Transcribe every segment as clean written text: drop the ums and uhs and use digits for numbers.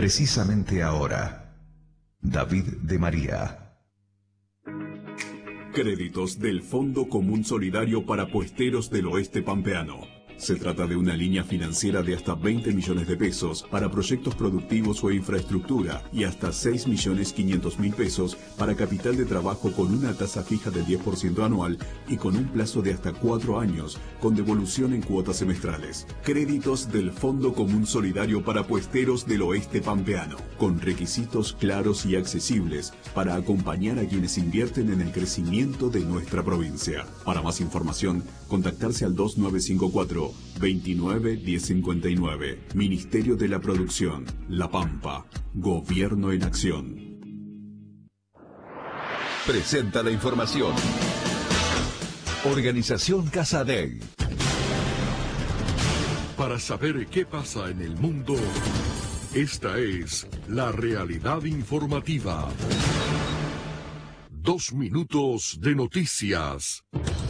precisamente ahora. David de María. Créditos del Fondo Común Solidario para Puesteros del Oeste Pampeano. Se trata de una línea financiera de hasta 20 millones de pesos para proyectos productivos o infraestructura y hasta 6.500.000 pesos para capital de trabajo con una tasa fija del 10% anual y con un plazo de hasta 4 años, con devolución en cuotas semestrales. Créditos del Fondo Común Solidario para Puesteros del Oeste Pampeano, con requisitos claros y accesibles para acompañar a quienes invierten en el crecimiento de nuestra provincia. Para más información, contactarse al 2954 29 1059. Ministerio de la Producción, La Pampa. Gobierno en acción. Presenta la información. Organización Casa Dei. Para saber qué pasa en el mundo, esta es la realidad informativa. 2 minutos de noticias.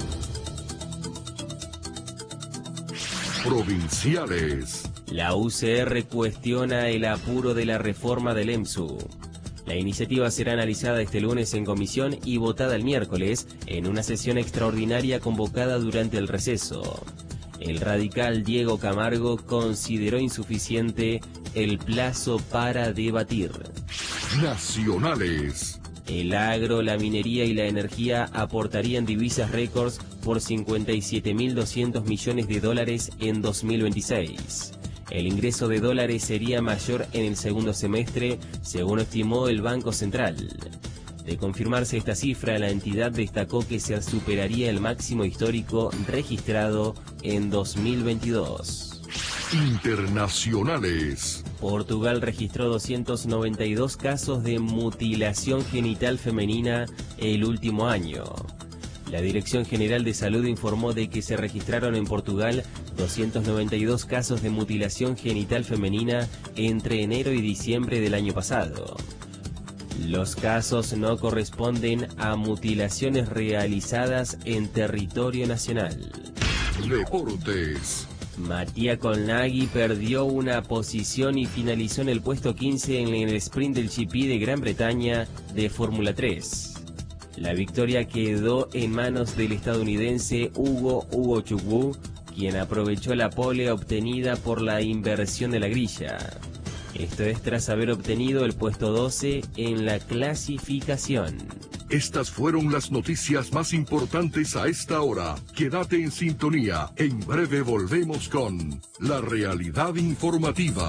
Provinciales. La UCR cuestiona el apuro de la reforma del EMSU. La iniciativa será analizada este lunes en comisión y votada el miércoles en una sesión extraordinaria convocada durante el receso. El radical Diego Camargo consideró insuficiente el plazo para debatir. Nacionales. El agro, la minería y la energía aportarían divisas récords por 57.200 millones de dólares en 2026. El ingreso de dólares sería mayor en el segundo semestre, según estimó el Banco Central. De confirmarse esta cifra, la entidad destacó que se superaría el máximo histórico registrado en 2022. Internacionales. Portugal registró 292 casos de mutilación genital femenina el último año. La Dirección General de Salud informó de que se registraron en Portugal 292 casos de mutilación genital femenina entre enero y diciembre del año pasado. Los casos no corresponden a mutilaciones realizadas en territorio nacional. Deportes. Mattia Colnaghi perdió una posición y finalizó en el puesto 15 en el sprint del GP de Gran Bretaña de Fórmula 3. La victoria quedó en manos del estadounidense Hugo Chukwu, quien aprovechó la pole obtenida por la inversión de la grilla. Esto es tras haber obtenido el puesto 12 en la clasificación. Estas fueron las noticias más importantes a esta hora. Quédate en sintonía. En breve volvemos con la realidad informativa.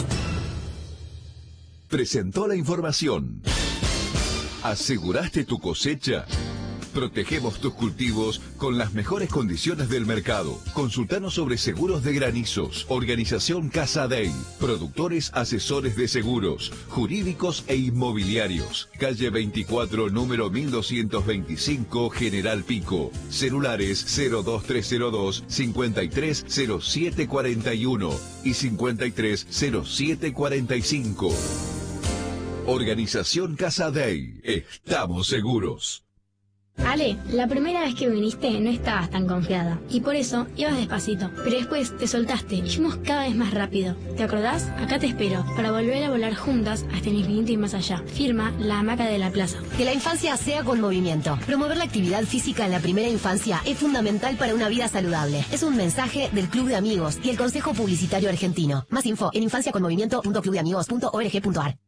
Presentó la información. ¿Aseguraste tu cosecha? Protegemos tus cultivos con las mejores condiciones del mercado. Consultanos sobre seguros de granizos. Organización Casa Dei. Productores asesores de seguros, jurídicos e inmobiliarios. Calle 24, número 1225, General Pico. Celulares 02302 530741 y 530745. Organización Casa Dei. Estamos seguros. Ale, la primera vez que viniste no estabas tan confiada y por eso ibas despacito, pero después te soltaste y fuimos cada vez más rápido. ¿Te acordás? Acá te espero para volver a volar juntas hasta el infinito y más allá. Firma La Hamaca de la Plaza. Que la infancia sea con movimiento. Promover la actividad física en la primera infancia es fundamental para una vida saludable. Es un mensaje del Club de Amigos y el Consejo Publicitario Argentino. Más info en infanciaconmovimiento.clubdeamigos.org.ar.